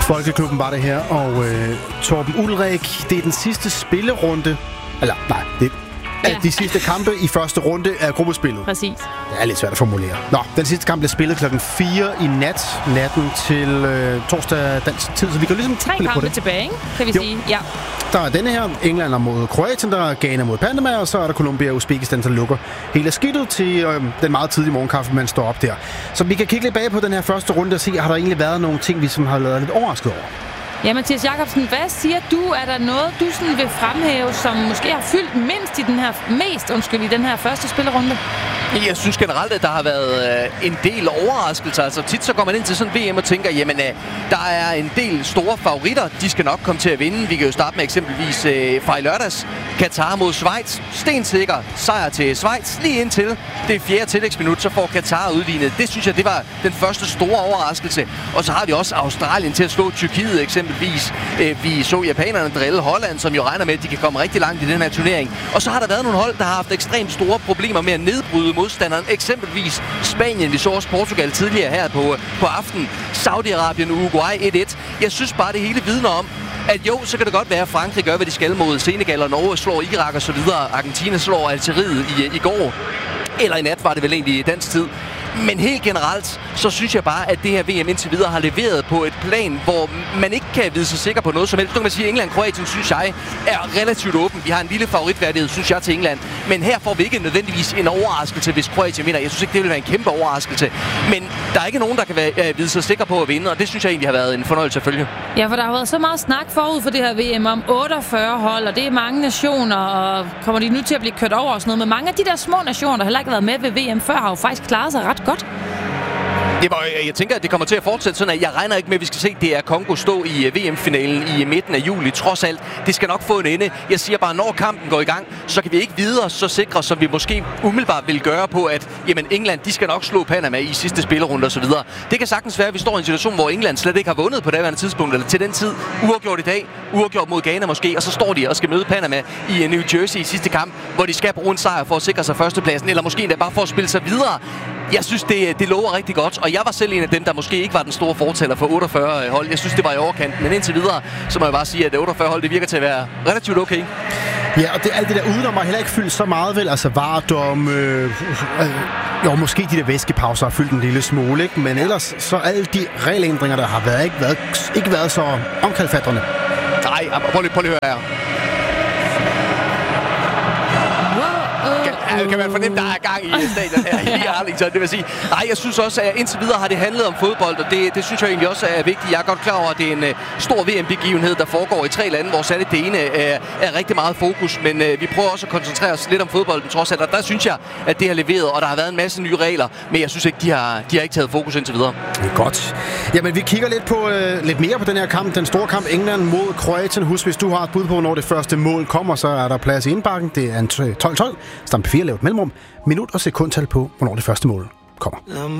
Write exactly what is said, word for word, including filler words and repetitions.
Folkeklubben var det her, og øh, Torben Ulrik, det er den sidste spillerunde. Eller, nej, det er ja. de sidste kampe i første runde af gruppespillet. Præcis. Det er lidt svært at formulere. Nå, den sidste kamp bliver spillet klokken fire i nat, natten til øh, torsdag dansk tid, så vi kan ligesom Tre på kampe det. tilbage, ikke? Kan vi jo. sige. Ja. Der er denne her, England mod Kroatien, der er Ghana mod Panama, og så er der Colombia og Uzbekistan, der lukker hele skidtet til øh, den meget tidlige morgenkaffe, man står op der. Så vi kan kigge lidt bag på den her første runde og se, har der egentlig været nogle ting, vi som har lavet lidt overrasket over? Ja, Mathias Jakobsen, hvad siger du? Er der noget, du sådan vil fremhæve, som måske har fyldt mindst i den her, mest, undskyld, i den her første spillerunde? Jeg synes generelt, at der har været øh, en del overraskelser. Altså tit så går man ind til sådan en V M og tænker, jamen øh, der er en del store favoritter. De skal nok komme til at vinde. Vi kan jo starte med eksempelvis øh, fra i lørdags. Katar mod Schweiz. Stensikker sejr til Schweiz. Lige indtil det fjerde tillægsminut, så får Katar udlignet. Det synes jeg, det var den første store overraskelse. Og så har vi også Australien til at slå Tyrkiet eksempelvis. Øh, vi så japanerne drille Holland, som jo regner med, at de kan komme rigtig langt i den her turnering. Og så har der været nogle hold, der har haft ekstremt store problemer med at nedbryde modstanderen. Eksempelvis Spanien, vi så også Portugal tidligere her på, på aftenen. Saudi-Arabien, Uruguay et et. Jeg synes bare, det hele vidner om, at jo, så kan det godt være, at Frankrig gør, hvad de skal mod Senegal, og Norge slår Irak og så videre. Argentina slår Algeriet i, i går. Eller i nat var det vel egentlig i dansk tid. Men helt generelt, så synes jeg bare, at det her V M indtil videre har leveret på et plan, hvor man ikke kan vide sig sikker på noget som helst. Nu kan man sige, at England-Kroatien, synes jeg, er relativt åben. Vi har en lille favoritværdighed, synes jeg, til England. Men her får vi ikke nødvendigvis en overraskelse, hvis Kroatien vinder. Jeg synes ikke, det vil være en kæmpe overraskelse. Men der er ikke nogen, der kan være, øh, vide sig sikker på at vinde, og det synes jeg egentlig har været en fornøjelse at følge. Ja, for der har været så meget snak forud for det her V M om otteogfyrre hold, og det er mange nationer, og kommer de nu til at blive kørt over og sådan noget. Men mange af de der små nationer, der heller ikke har været med ved V M før, har jo faktisk klaret sig ret godt. Det var, jeg tænker, at det kommer til at fortsætte sådan, at jeg regner ikke med, at vi skal se D R Congo stå i V M-finalen i midten af juli. Trods alt, det skal nok få en ende. Jeg siger bare, når kampen går i gang, så kan vi ikke vide os så sikre, som vi måske umiddelbart vil gøre på, at jamen, England, de skal nok slå Panama i sidste spillerunde og så videre. Det kan sagtens være, at vi står i en situation, hvor England slet ikke har vundet på daværende tidspunkt, eller til den tid, uafgjort i dag, uafgjort mod Ghana måske, og så står de og skal møde Panama i New Jersey i sidste kamp, hvor de skal bruge en sejr for at sikre sig førstepladsen, eller måske endda bare for at spille sig videre. Jeg synes, det, det lover rigtig godt, og jeg var selv en af dem, der måske ikke var den store fortæller for otteogfyrre hold. Jeg synes, det var i overkanten, men indtil videre, så må jeg bare sige, at otteogfyrre hold, det virker til at være relativt okay. Ja, og det, alt det der udenom har heller ikke fyldt så meget, vel? Altså vardom, øh, øh, jo, måske de der væskepauser har fyldt en lille smule, ikke? Men ellers, så alle de regelændringer, der har været, ikke været, ikke været så omkalfatrende. Nej, prøv lige, prøv lige at høre her. Ja, kan man fornemme, der er gang i stadion her i Arlington, det vil sige. Nej, jeg synes også, at indtil videre har det handlet om fodbold, og det, det synes jeg egentlig også er vigtigt. Jeg er godt klar over, at det er en uh, stor V M-begivenhed, der foregår i tre lande, hvor særligt det ene er, er rigtig meget fokus, men uh, vi prøver også at koncentrere os lidt om fodbolden trods alt, og der synes jeg, at det har leveret, og der har været en masse nye regler, men jeg synes ikke, de har, de har ikke taget fokus indtil videre. Godt. Jamen, vi kigger lidt, på, uh, lidt mere på den her kamp, den store kamp England mod Kroatien. Husk, hvis du har et bud på, når det første mål kommer, så er der plads i indbakken. Det er en tolv tolv. Stampe fire lavt mellemrum. Minut og sekundtal på, hvornår det første mål kommer.